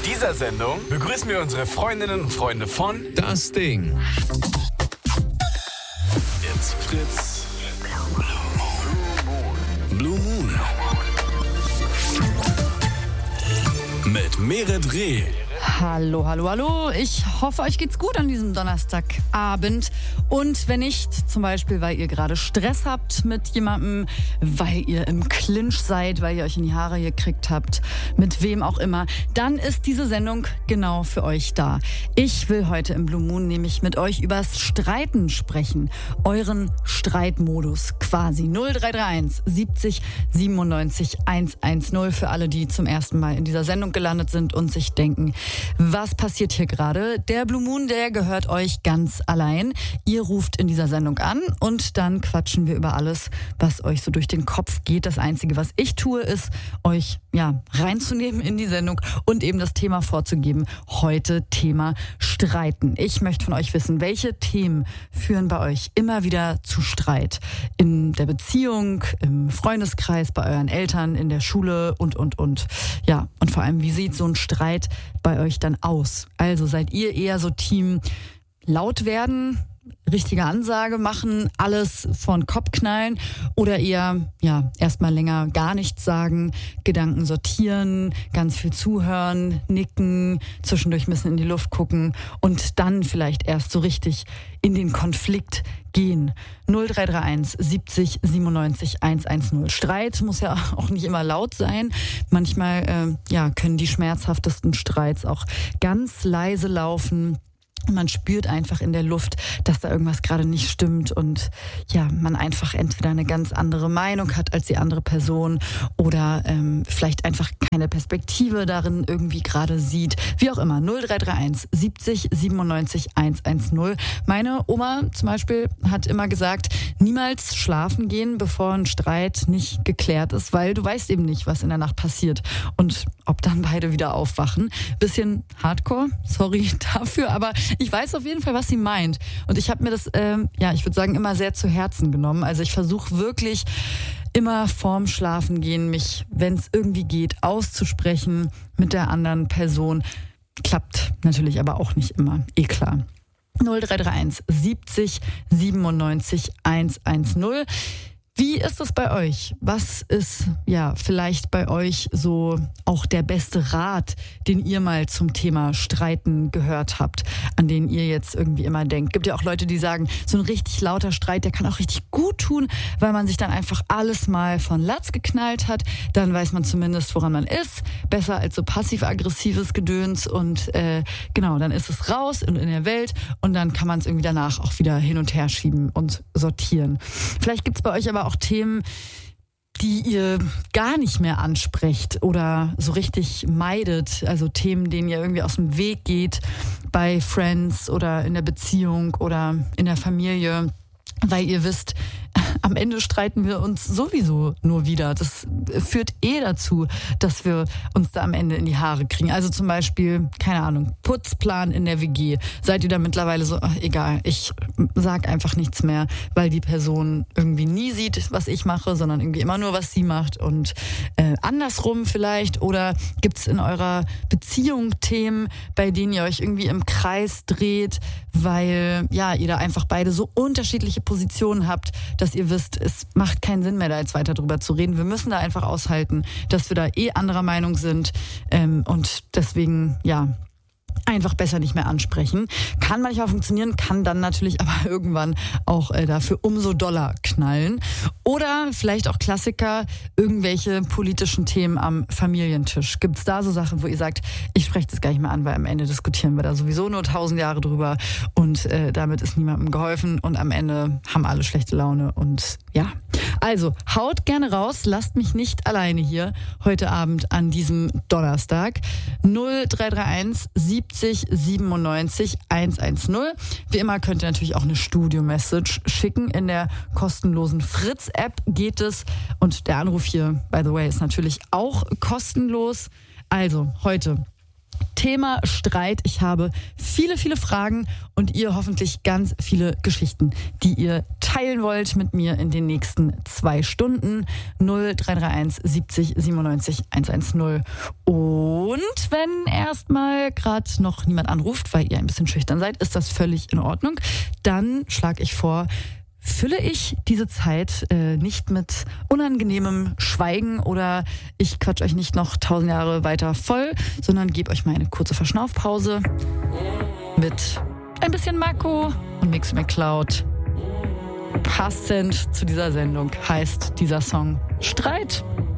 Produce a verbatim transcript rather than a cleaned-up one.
dieser Sendung begrüßen wir unsere Freundinnen und Freunde von Das Ding. It's Fritz Blue Moon mit Meret Reh. Hallo, hallo, hallo. Ich hoffe, euch geht's gut an diesem Donnerstagabend. Und wenn nicht, zum Beispiel, weil ihr gerade Stress habt mit jemandem, weil ihr im Clinch seid, weil ihr euch in die Haare gekriegt habt, mit wem auch immer, dann ist diese Sendung genau für euch da. Ich will heute im Blue Moon nämlich mit euch übers Streiten sprechen. Euren Streitmodus quasi. null drei drei eins siebzig siebenundneunzig hundertzehn für alle, die zum ersten Mal in dieser Sendung gelandet sind und sich denken, was passiert hier gerade? Der Blue Moon, der gehört euch ganz allein. Ihr ruft in dieser Sendung an und dann quatschen wir über alles, was euch so durch den Kopf geht. Das Einzige, was ich tue, ist, euch ja reinzunehmen in die Sendung und eben das Thema vorzugeben. Heute Thema Streiten. Ich möchte von euch wissen, welche Themen führen bei euch immer wieder zu Streit? In der Beziehung, im Freundeskreis, bei euren Eltern, in der Schule und, und, und. Ja, und vor allem, wie sieht so ein Streit bei euch dann aus? Also seid ihr eher so Team laut werden, richtige Ansage machen, alles von Kopf knallen oder eher ja erstmal länger gar nichts sagen, Gedanken sortieren, ganz viel zuhören, nicken, zwischendurch ein bisschen in die Luft gucken und dann vielleicht erst so richtig in den Konflikt gehen. null drei drei eins siebzig siebenundneunzig hundertzehn. Streit muss ja auch nicht immer laut sein. Manchmal äh, ja, können die schmerzhaftesten Streits auch ganz leise laufen. Man spürt einfach in der Luft, dass da irgendwas gerade nicht stimmt und ja, man einfach entweder eine ganz andere Meinung hat als die andere Person oder ähm, vielleicht einfach keine Perspektive darin irgendwie gerade sieht. Wie auch immer, null drei drei eins siebzig siebenundneunzig hundertzehn. Meine Oma zum Beispiel hat immer gesagt, niemals schlafen gehen, bevor ein Streit nicht geklärt ist, weil du weißt eben nicht, was in der Nacht passiert und ob dann beide wieder aufwachen. Bisschen hardcore, sorry dafür, aber ich weiß auf jeden Fall, was sie meint. Und ich habe mir das, ähm, ja, ich würde sagen, immer sehr zu Herzen genommen. Also ich versuche wirklich immer vorm Schlafengehen, mich, wenn es irgendwie geht, auszusprechen mit der anderen Person. Klappt natürlich aber auch nicht immer, eh klar. null drei drei eins siebzig siebenundneunzig hundertzehn. Wie ist es bei euch? Was ist ja vielleicht bei euch so auch der beste Rat, den ihr mal zum Thema Streiten gehört habt, an den ihr jetzt irgendwie immer denkt? Gibt ja auch Leute, die sagen, so ein richtig lauter Streit, der kann auch richtig gut tun, weil man sich dann einfach alles mal von Latz geknallt hat. Dann weiß man zumindest, woran man ist. Besser als so passiv-aggressives Gedöns und äh, genau, dann ist es raus und in der Welt und dann kann man es irgendwie danach auch wieder hin und her schieben und sortieren. Vielleicht gibt es bei euch aber auch Themen, die ihr gar nicht mehr ansprecht oder so richtig meidet, also Themen, denen ihr irgendwie aus dem Weg geht bei Friends oder in der Beziehung oder in der Familie, weil ihr wisst, am Ende streiten wir uns sowieso nur wieder. Das führt eh dazu, dass wir uns da am Ende in die Haare kriegen. Also zum Beispiel, keine Ahnung, Putzplan in der W G. Seid ihr da mittlerweile so, ach, egal, ich sag einfach nichts mehr, weil die Person irgendwie nie sieht, was ich mache, sondern irgendwie immer nur, was sie macht und äh, andersrum vielleicht. Oder gibt's in eurer Beziehung Themen, bei denen ihr euch irgendwie im Kreis dreht, weil ja ihr da einfach beide so unterschiedliche Positionen habt, dass ihr wisst, es macht keinen Sinn mehr, da jetzt weiter drüber zu reden. Wir müssen da einfach aushalten, dass wir da eh anderer Meinung sind ähm, und deswegen, ja, einfach besser nicht mehr ansprechen. Kann manchmal funktionieren, kann dann natürlich aber irgendwann auch äh, dafür umso doller knallen. Oder vielleicht auch Klassiker, irgendwelche politischen Themen am Familientisch. Gibt es da so Sachen, wo ihr sagt, ich spreche das gar nicht mehr an, weil am Ende diskutieren wir da sowieso nur tausend Jahre drüber und äh, damit ist niemandem geholfen und am Ende haben alle schlechte Laune und ja. Also, haut gerne raus, lasst mich nicht alleine hier heute Abend an diesem Donnerstag. null drei drei eins siebzig siebenundneunzig hundertzehn. Wie immer könnt ihr natürlich auch eine Studio-Message schicken. In der kostenlosen Fritz-App geht es. Und der Anruf hier, by the way, ist natürlich auch kostenlos. Also, heute Thema Streit. Ich habe viele, viele Fragen und ihr hoffentlich ganz viele Geschichten, die ihr teilen wollt mit mir in den nächsten zwei Stunden. null drei drei eins siebzig siebenundneunzig hundertzehn. Und wenn erstmal gerade noch niemand anruft, weil ihr ein bisschen schüchtern seid, ist das völlig in Ordnung. Dann schlage ich vor, fülle ich diese Zeit äh, nicht mit unangenehmem Schweigen oder ich quatsch euch nicht noch tausend Jahre weiter voll, sondern gebe euch mal eine kurze Verschnaufpause mit ein bisschen Marco und Mix McCloud. Passend zu dieser Sendung heißt dieser Song Streit.